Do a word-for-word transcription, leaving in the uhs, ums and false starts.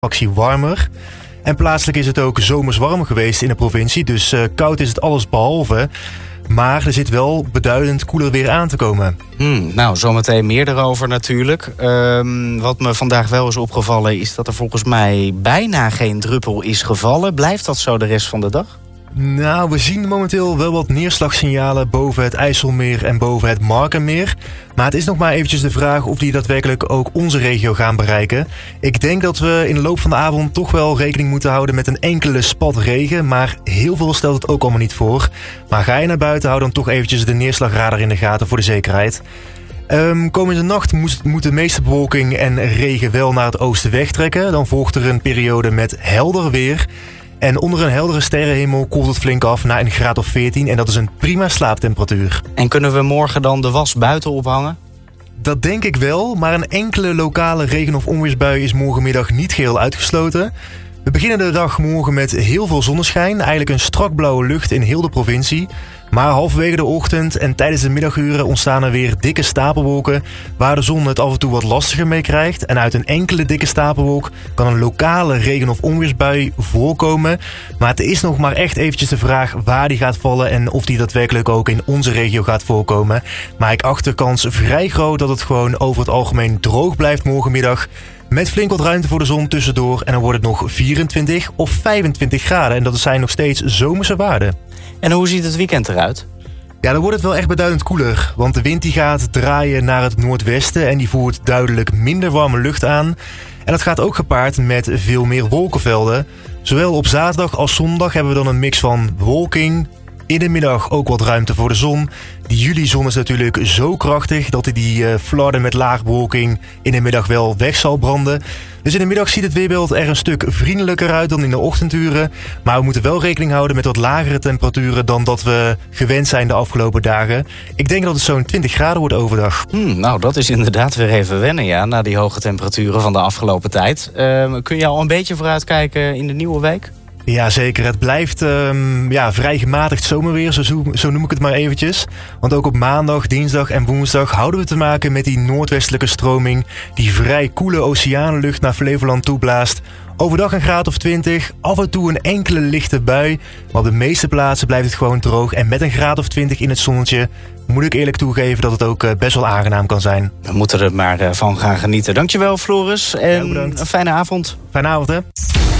fractie warmer. En plaatselijk is het ook zomers warm geweest in de provincie, dus uh, koud is het alles behalve. Maar er zit wel beduidend koeler weer aan te komen. Hmm, nou, zometeen meer erover natuurlijk. Um, wat me vandaag wel is opgevallen is dat er volgens mij bijna geen druppel is gevallen. Blijft dat zo de rest van de dag? Nou, we zien momenteel wel wat neerslagsignalen boven het IJsselmeer en boven het Markenmeer. Maar het is nog maar eventjes de vraag of die daadwerkelijk ook onze regio gaan bereiken. Ik denk dat we in de loop van de avond toch wel rekening moeten houden met een enkele spat regen. Maar heel veel stelt het ook allemaal niet voor. Maar ga je naar buiten, hou dan toch eventjes de neerslagradar in de gaten voor de zekerheid. Um, komende nacht moet, moet de meeste bewolking en regen wel naar het oosten wegtrekken. Dan volgt er een periode met helder weer. En onder een heldere sterrenhemel koelt het flink af naar een graad of veertien. En dat is een prima slaaptemperatuur. En kunnen we morgen dan de was buiten ophangen? Dat denk ik wel, maar een enkele lokale regen- of onweersbui is morgenmiddag niet geheel uitgesloten. We beginnen de dag morgen met heel veel zonneschijn. Eigenlijk een strak blauwe lucht in heel de provincie. Maar halverwege de ochtend en tijdens de middaguren ontstaan er weer dikke stapelwolken, waar de zon het af en toe wat lastiger mee krijgt. En uit een enkele dikke stapelwolk kan een lokale regen- of onweersbui voorkomen. Maar het is nog maar echt eventjes de vraag waar die gaat vallen en of die daadwerkelijk ook in onze regio gaat voorkomen. Maar ik acht de kans vrij groot dat het gewoon over het algemeen droog blijft morgenmiddag. Met flink wat ruimte voor de zon tussendoor. En dan wordt het nog vierentwintig of vijfentwintig graden. En dat zijn nog steeds zomerse waarden. En hoe ziet het weekend eruit? Ja, dan wordt het wel echt beduidend koeler. Want de wind die gaat draaien naar het noordwesten. En die voert duidelijk minder warme lucht aan. En dat gaat ook gepaard met veel meer wolkenvelden. Zowel op zaterdag als zondag hebben we dan een mix van bewolking. In de middag ook wat ruimte voor de zon. Die julizon is natuurlijk zo krachtig dat hij die uh, flarden met laagbewolking in de middag wel weg zal branden. Dus in de middag ziet het weerbeeld er een stuk vriendelijker uit dan in de ochtenduren. Maar we moeten wel rekening houden met wat lagere temperaturen dan dat we gewend zijn de afgelopen dagen. Ik denk dat het zo'n twintig graden wordt overdag. Hmm, nou, dat is inderdaad weer even wennen, ja, na die hoge temperaturen van de afgelopen tijd. Uh, kun je al een beetje vooruitkijken in de nieuwe week? Ja, zeker. Het blijft um, ja, vrij gematigd zomerweer, zo, zo noem ik het maar eventjes. Want ook op maandag, dinsdag en woensdag houden we te maken met die noordwestelijke stroming die vrij koele oceanenlucht naar Flevoland toeblaast. Overdag een graad of twintig, af en toe een enkele lichte bui. Maar op de meeste plaatsen blijft het gewoon droog. En met een graad of twintig in het zonnetje moet ik eerlijk toegeven dat het ook uh, best wel aangenaam kan zijn. We moeten er maar uh, van gaan genieten. Dankjewel, Floris. En ja, een fijne avond. Fijne avond, hè.